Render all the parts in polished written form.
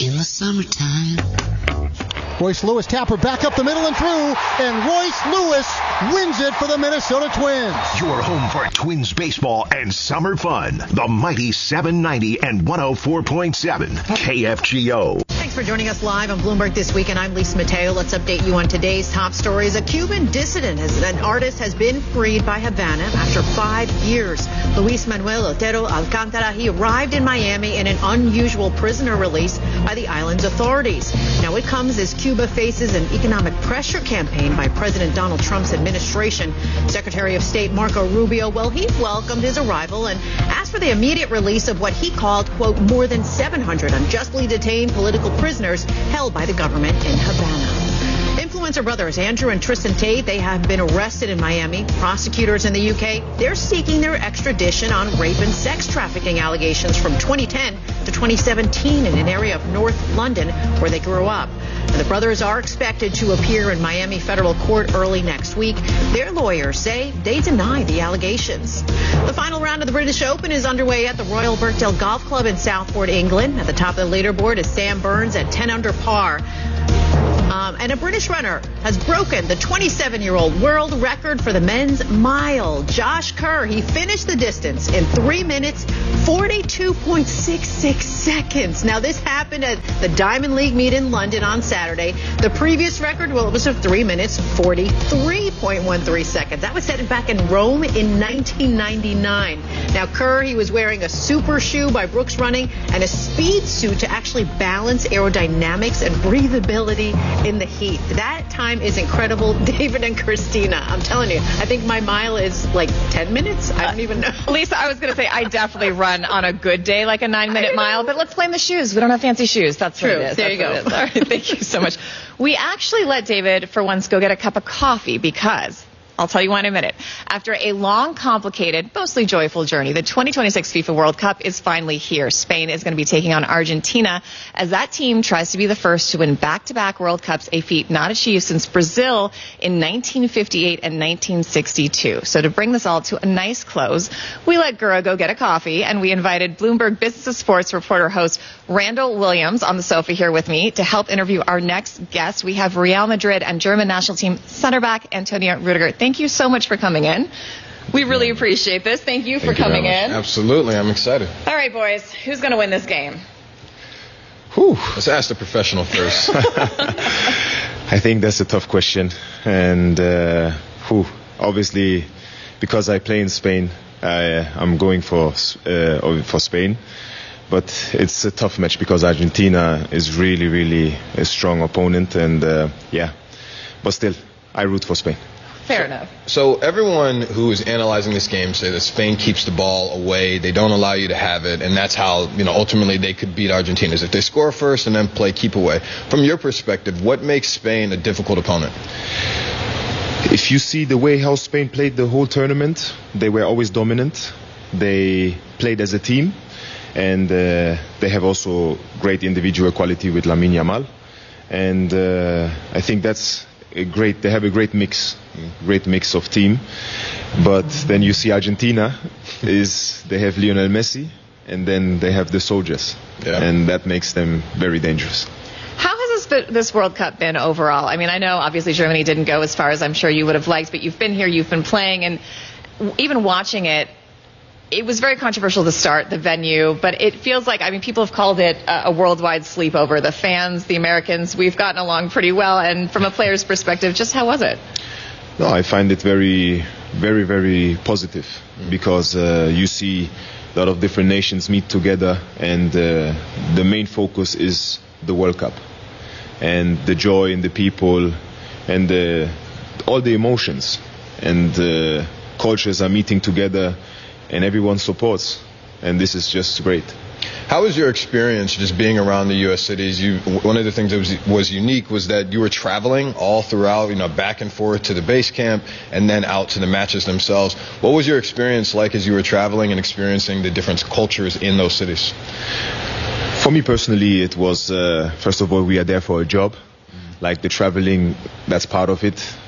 in the summertime. Royce Lewis tapper back up the middle and through, and Royce Lewis wins it for the Minnesota Twins. Your home for Twins baseball and summer fun. The mighty 790 and 104.7 KFGO. Thanks for joining us live on Bloomberg This Week, and I'm Lisa Mateo. Let's update you on today's top stories. A Cuban dissident, an artist, has been freed by Havana after 5 years. Luis Manuel Otero Alcántara, he arrived in Miami in an unusual prisoner release by the island's authorities. Now it comes as Cuba faces an economic pressure campaign by President Donald Trump's administration. Secretary of State Marco Rubio, well, he welcomed his arrival and asked for the immediate release of what he called, quote, more than 700 unjustly detained political prisoners held by the government in Havana. Influencer brothers Andrew and Tristan Tate, they have been arrested in Miami. Prosecutors in the UK, they're seeking their extradition on rape and sex trafficking allegations from 2010 to 2017 in an area of North London where they grew up. And the brothers are expected to appear in Miami federal court early next week. Their lawyers say they deny the allegations. The final round of the British Open is underway at the Royal Birkdale Golf Club in Southport, England. At the top of the leaderboard is Sam Burns at 10 under par. And a British runner has broken the 27-year-old world record for the men's mile. Josh Kerr, he finished the distance in 3 minutes, 42.66 seconds. Now, this happened at the Diamond League meet in London on Saturday. The previous record, well, it was of 3 minutes, 43.13 seconds. That was set back in Rome in 1999. Now, Kerr, he was wearing a super shoe by Brooks Running and a speed suit to actually balance aerodynamics and breathability in the heat. That time is incredible. David and Christina, I'm telling you, I think my mile is like 10 minutes. I don't even know. Lisa, I was going to say I definitely run on a good day like a 9-minute mile, but let's blame the shoes. We don't have fancy shoes. That's true. What it is. There you go. All right, thank you so much. We actually let David, for once, go get a cup of coffee because I'll tell you why in a minute. After a long, complicated, mostly joyful journey, the 2026 FIFA World Cup is finally here. Spain is going to be taking on Argentina as that team tries to be the first to win back-to-back World Cups, a feat not achieved since Brazil in 1958 and 1962. So to bring this all to a nice close, we let Gura go get a coffee, and we invited Bloomberg Business of Sports reporter host Randall Williams on the sofa here with me to help interview our next guest. We have Real Madrid and German national team center back Antonio Rudiger. Thank you so much for coming in. We really appreciate this. Thank you for coming in. Absolutely. I'm excited. All right, boys. Who's going to win this game? Let's ask the professional first. I think that's a tough question. And obviously, because I play in Spain, I'm going for Spain. But it's a tough match because Argentina is really, really a strong opponent. And, but still, I root for Spain. Fair enough. So everyone who is analyzing this game say that Spain keeps the ball away. They don't allow you to have it. And that's how, ultimately they could beat Argentina, is if they score first and then play keep away. From your perspective, what makes Spain a difficult opponent? If you see the way how Spain played the whole tournament, they were always dominant. They played as a team. And they have also great individual quality with Lamine Yamal. And I think that's they have a great mix of team. But then you see Argentina they have Lionel Messi, and then they have the soldiers. Yeah. And that makes them very dangerous. How has this World Cup been overall? I mean, I know obviously Germany didn't go as far as I'm sure you would have liked, but you've been here, you've been playing, and even watching it, it was very controversial to start, the venue, but it feels like, people have called it a worldwide sleepover. The fans, the Americans, we've gotten along pretty well. And from a player's perspective, just how was it? No, I find it very, very, very positive because you see a lot of different nations meet together, and the main focus is the World Cup and the joy in the people and all the emotions, and cultures are meeting together. And everyone supports, and this is just great. How was your experience just being around the U.S. cities? One of the things that was unique was that you were traveling all throughout, back and forth to the base camp and then out to the matches themselves. What was your experience like as you were traveling and experiencing the different cultures in those cities? For me personally, it was, first of all, we are there for a job. Like the traveling, that's part of it.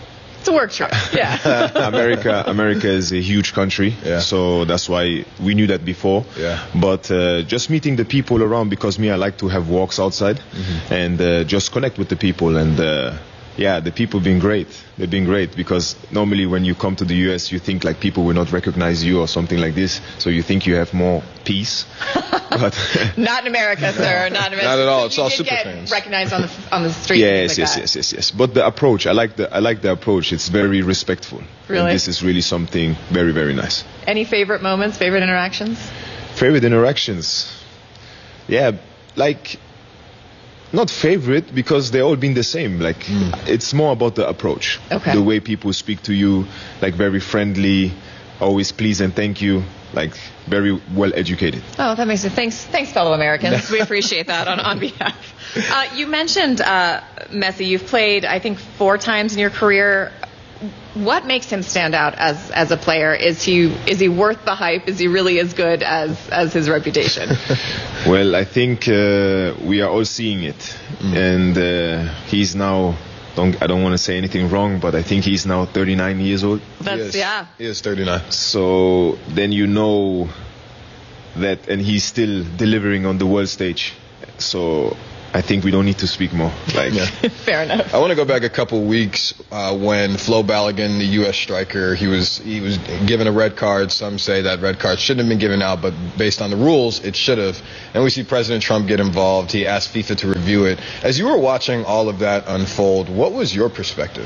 It's a work trip. Yeah. America is a huge country, so that's why we knew that before. Yeah. But just meeting the people around, because I like to have walks outside and just connect with the people. And the people have been great. They've been great, because normally when you come to the US, you think like people will not recognize you or something like this, so you think you have more peace. But not in America, sir. Not in America. Not at all. It's you all did super get fans. recognized on the street. Yes. But the approach, I like the approach. It's very respectful. Really? And this is really something very, very nice. Any favorite moments? Favorite interactions? Favorite interactions? Yeah, like. Not favorite, because they all been the same. Like it's more about the approach, the way people speak to you, like very friendly, always please and thank you, like very well educated. Oh, that makes it. Thanks, fellow Americans. We appreciate that on behalf. You mentioned Messi. You've played, I think, 4 times in your career. What makes him stand out as a player? Is he worth the hype? Is he really as good as his reputation? Well, I think we are all seeing it, and he's now. I don't want to say anything wrong, but I think he's now 39 years old. He is 39. So then you know that, and he's still delivering on the world stage. So I think we don't need to speak more. Fair enough. I want to go back a couple weeks when Flo Balogun, the U.S. striker, he was given a red card. Some say that red card shouldn't have been given out, but based on the rules, it should have. And we see President Trump get involved. He asked FIFA to review it. As you were watching all of that unfold, what was your perspective?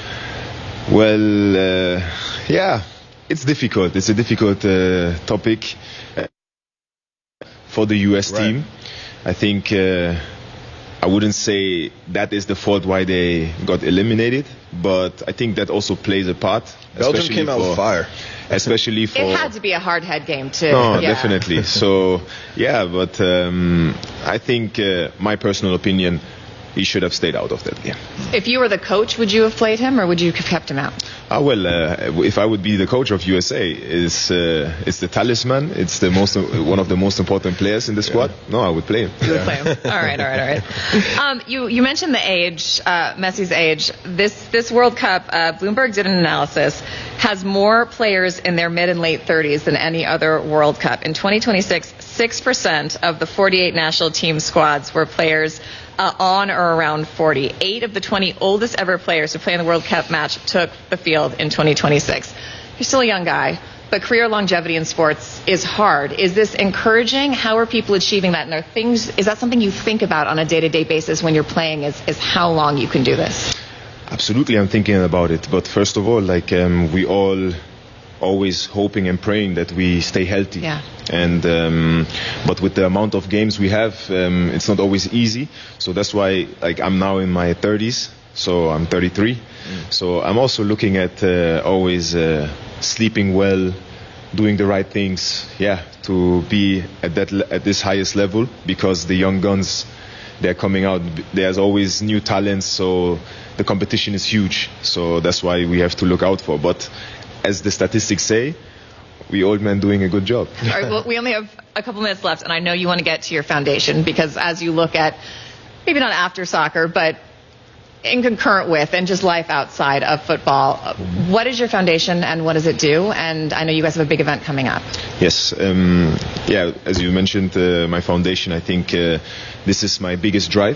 Well, it's difficult. It's a difficult topic for the U.S. team. I think I wouldn't say that is the fault why they got eliminated, but I think that also plays a part. Belgium came out with fire. Especially for... It had to be a hard head game, too. No, definitely. So, but I think my personal opinion, he should have stayed out of that game. If you were the coach, would you have played him, or would you have kept him out? If I would be the coach of USA, it's the talisman. It's one of the most important players in the squad. No, I would play him. You would play him. All right. You mentioned the age, Messi's age. This World Cup, Bloomberg did an analysis, has more players in their mid and late 30s than any other World Cup. In 2026, 6% of the 48 national team squads were players on or around 40. 8 of the 20 oldest ever players to play in the World Cup match took the field in 2026. You're still a young guy, but career longevity in sports is hard. Is this encouraging? How are people achieving that? And is that something you think about on a day-to-day basis when you're playing, is how long you can do this? Absolutely, I'm thinking about it. But first of all, we all always hoping and praying that we stay healthy. Yeah. And but with the amount of games we have, it's not always easy. So that's why I'm now in my 30s. So I'm 33. So I'm also looking at always sleeping well, doing the right things. To be at this highest level, because the young guns, they're coming out. There's always new talents. So the competition is huge. So that's why we have to look out for. But as the statistics say, we old men doing a good job. All right, well, we only have a couple minutes left, and I know you want to get to your foundation, because as you look at, maybe not after soccer, but in concurrent with and just life outside of football, what is your foundation and what does it do? And I know you guys have a big event coming up. Yes, as you mentioned, my foundation, I think this is my biggest drive.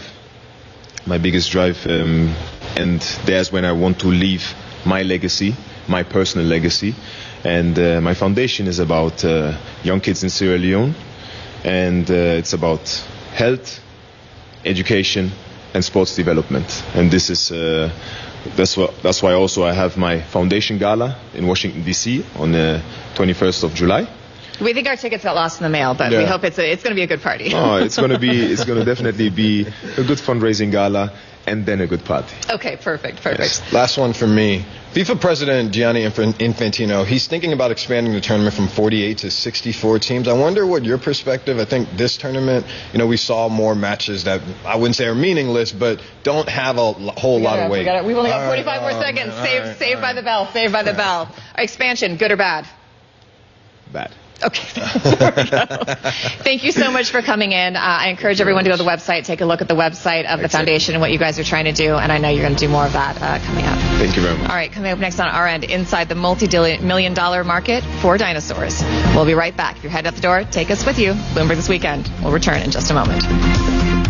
And there's when I want to leave my legacy, my personal legacy. And my foundation is about young kids in Sierra Leone, and it's about health, education, and sports development. And this is that's why also I have my foundation gala in Washington D.C. on the 21st of July. We think our tickets got lost in the mail, but we hope it's going to be a good party. It's going to definitely be a good fundraising gala, and then a good party. Okay, perfect. Yes. Last one from me. FIFA President Gianni Infantino, he's thinking about expanding the tournament from 48 to 64 teams. I wonder what your perspective. I think this tournament, we saw more matches that I wouldn't say are meaningless, but don't have a whole lot of weight. We've only got 45 more seconds. Saved by the bell. Saved by the bell. Expansion, good or bad? Bad. Okay. There we go. Thank you so much for coming in. I encourage everyone to go to the website, take a look at the website of the foundation and what you guys are trying to do, and I know you're going to do more of that coming up. Thank you very much. All right, coming up next on our end, inside the multi-million-dollar market for dinosaurs. We'll be right back. If you're headed out the door, take us with you. Bloomberg This Weekend. We'll return in just a moment.